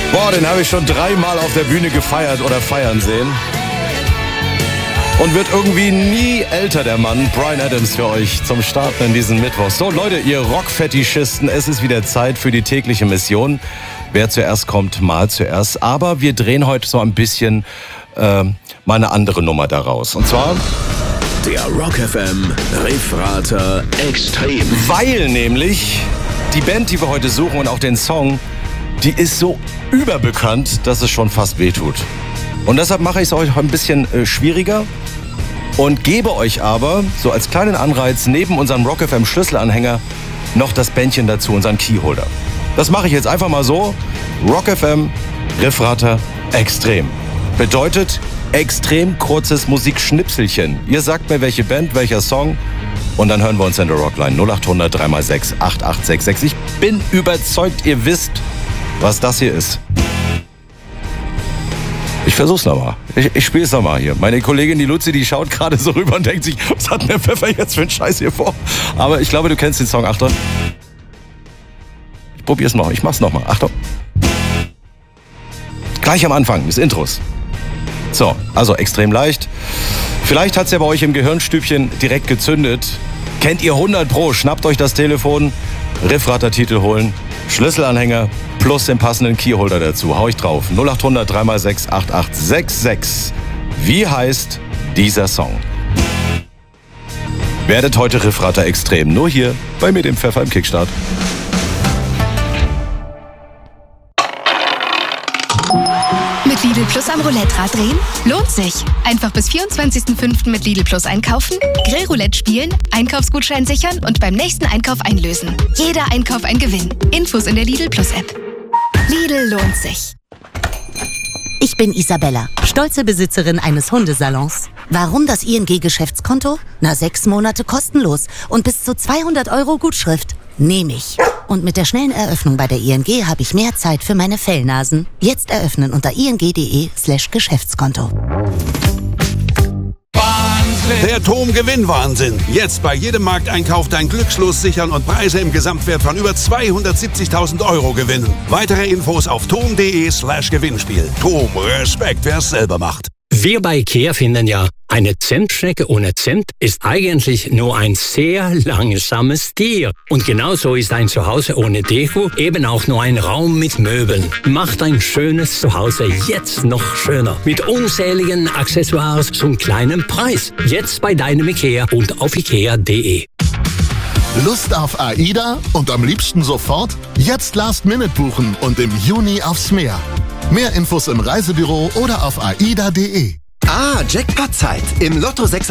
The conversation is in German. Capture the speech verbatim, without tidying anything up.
Boah, den habe ich schon dreimal auf der Bühne gefeiert oder feiern sehen. Und wird irgendwie nie älter, der Mann. Bryan Adams für euch zum Starten in diesem Mittwoch. So Leute, ihr Rockfetischisten, es ist wieder Zeit für die tägliche Mission. Wer zuerst kommt, mal zuerst. Aber wir drehen heute so ein bisschen äh, mal eine andere Nummer daraus. Und zwar... Der Rock F M Riffrater Extrem. Weil nämlich die Band, die wir heute suchen und auch den Song, die ist so überbekannt, dass es schon fast wehtut. Und deshalb mache ich es euch ein bisschen äh, schwieriger und gebe euch aber so als kleinen Anreiz neben unserem Rock F M Schlüsselanhänger noch das Bändchen dazu, unseren Keyholder. Das mache ich jetzt einfach mal so. Rock F M Riffrater Extrem. Bedeutet extrem kurzes Musikschnipselchen. Ihr sagt mir, welche Band, welcher Song und dann hören wir uns in der Rockline null acht hundert drei mal sechs acht acht sechs sechs. Ich bin überzeugt, ihr wisst, was das hier ist. Ich versuch's nochmal. Ich, ich spiele es nochmal hier. Meine Kollegin, die Luzi, die schaut gerade so rüber und denkt sich, was hat denn der Pfeffer jetzt für einen Scheiß hier vor? Aber ich glaube, du kennst den Song. Achtung. Ich probier's noch. Ich mach's nochmal. Achtung. Gleich am Anfang des Intros. So, also extrem leicht. Vielleicht hat's ja bei euch im Gehirnstübchen direkt gezündet. Kennt ihr hundert Pro? Schnappt euch das Telefon, Riffrater-Titel holen, Schlüsselanhänger plus den passenden Keyholder dazu. Hau ich drauf. null acht hundert drei mal sechs acht acht sechs sechs. Wie heißt dieser Song? Werdet heute Riffrater Extrem. Nur hier bei mir, dem Pfeffer im Kickstart. Mit Lidl Plus am Roulette-Rad drehen? Lohnt sich. Einfach bis vierundzwanzigsten fünften mit Lidl Plus einkaufen, Grillroulette spielen, Einkaufsgutschein sichern und beim nächsten Einkauf einlösen. Jeder Einkauf ein Gewinn. Infos in der Lidl Plus App. Lidl lohnt sich. Ich bin Isabella, stolze Besitzerin eines Hundesalons. Warum das I N G-Geschäftskonto? Na, sechs Monate kostenlos und bis zu zweihundert Euro Gutschrift. Nehme ich. Und mit der schnellen Eröffnung bei der I N G habe ich mehr Zeit für meine Fellnasen. Jetzt eröffnen unter ing.de slash Geschäftskonto. Der Tom-Gewinn-Wahnsinn. Jetzt bei jedem Markteinkauf dein Glückslos sichern und Preise im Gesamtwert von über zweihundertsiebzigtausend Euro gewinnen. Weitere Infos auf tom.de slash Gewinnspiel. Tom, Respekt, wer es selber macht. Wir bei IKEA finden ja, eine Zentschnecke ohne Zent ist eigentlich nur ein sehr langsames Tier. Und genauso ist ein Zuhause ohne Deko eben auch nur ein Raum mit Möbeln. Macht ein schönes Zuhause jetzt noch schöner. Mit unzähligen Accessoires zum kleinen Preis. Jetzt bei deinem IKEA und auf ikea punkt de. Lust auf AIDA und am liebsten sofort? Jetzt Last Minute buchen und im Juni aufs Meer. Mehr Infos im Reisebüro oder auf aida punkt de. Ah, Jackpot-Zeit. Im Lotto sechs